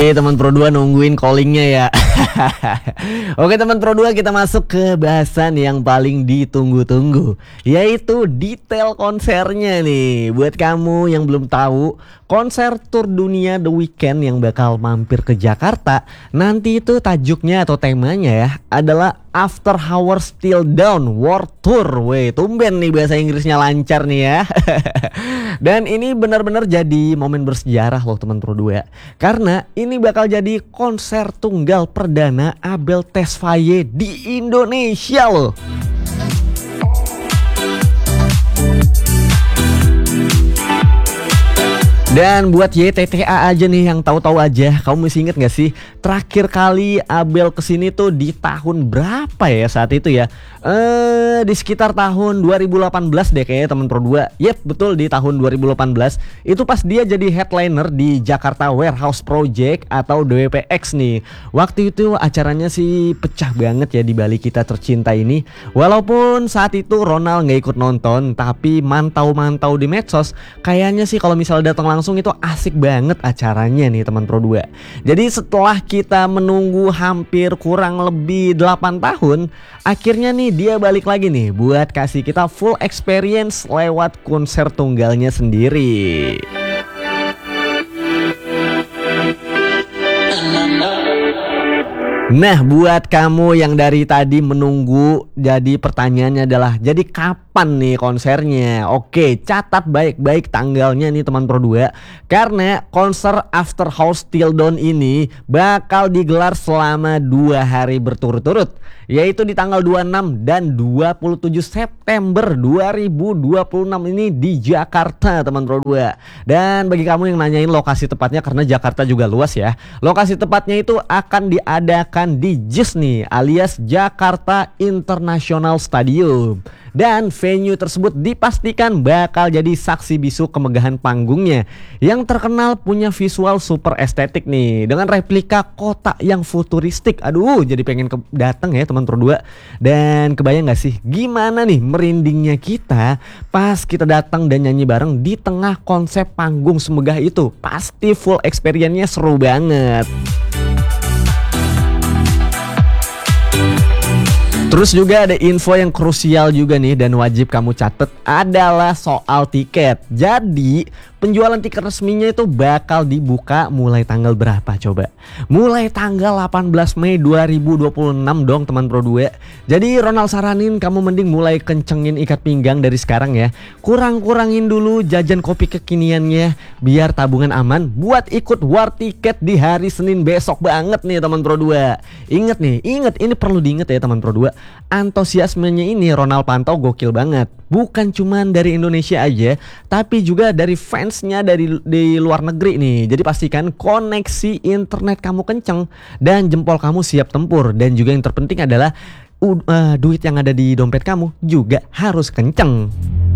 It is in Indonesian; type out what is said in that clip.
Oke teman Pro 2 nungguin callingnya ya. Oke teman Pro 2, kita masuk ke bahasan yang paling ditunggu-tunggu, yaitu detail konsernya nih. Buat kamu yang belum tahu, konser tour dunia The Weeknd yang bakal mampir ke Jakarta nanti itu tajuknya atau temanya ya adalah After Hours Till Dawn World Tour. Weh, tumben nih bahasa Inggrisnya lancar nih ya. Dan ini benar-benar jadi momen bersejarah loh teman Pro 2, karena ini bakal jadi konser tunggal perdana Abel Tesfaye di Indonesia loh. Dan buat YTTA aja nih yang tahu-tahu aja, kamu masih inget gak sih terakhir kali Abel kesini tuh di tahun berapa ya saat itu ya? Di sekitar tahun 2018 deh kayaknya teman Pro 2. Yep, betul, di tahun 2018. Itu pas dia jadi headliner di Jakarta Warehouse Project atau DWPX nih. Waktu itu acaranya sih pecah banget ya di Bali kita tercinta ini. Walaupun saat itu Ronald gak ikut nonton, tapi mantau-mantau di medsos, kayaknya sih kalau misal datang langsung itu asik banget acaranya nih teman Pro 2. Jadi setelah kita menunggu hampir kurang lebih 8 tahun, akhirnya nih dia balik lagi nih buat kasih kita full experience lewat konser tunggalnya sendiri. Nah, buat kamu yang dari tadi menunggu, jadi pertanyaannya adalah, jadi kapan nih konsernya? Oke, catat baik-baik tanggalnya nih teman Pro 2, karena konser After Hours Till Dawn ini bakal digelar selama 2 hari berturut-turut, yaitu di tanggal 26 dan 27 September 2026 ini di Jakarta teman Pro 2. Dan bagi kamu yang nanyain lokasi tepatnya, karena Jakarta juga luas ya, lokasi tepatnya itu akan diadakan di JIS nih, alias Jakarta International Stadium. Dan venue tersebut dipastikan bakal jadi saksi bisu kemegahan panggungnya yang terkenal punya visual super estetik nih, dengan replika kota yang futuristik. Aduh, jadi pengen datang ya teman Pro 2. Dan kebayang gak sih gimana nih merindingnya kita pas kita datang dan nyanyi bareng di tengah konsep panggung semegah itu. Pasti full experience-nya seru banget. Terus juga ada info yang krusial juga nih dan wajib kamu catat, adalah soal tiket. Jadi penjualan tiket resminya itu bakal dibuka mulai tanggal berapa coba? Mulai tanggal 18 Mei 2026 dong teman Pro 2. Jadi Ronald saranin kamu mending mulai kencengin ikat pinggang dari sekarang ya. Kurang-kurangin dulu jajan kopi kekiniannya biar tabungan aman buat ikut war tiket di hari Senin besok banget nih teman Pro 2. Ingat nih, ini perlu diingat ya teman Pro 2. Antusiasmenya ini Ronald pantau gokil banget. Bukan cuman dari Indonesia aja, tapi juga dari fansnya di luar negeri nih. Jadi pastikan koneksi internet kamu kenceng dan jempol kamu siap tempur. Dan juga yang terpenting adalah duit yang ada di dompet kamu juga harus kenceng.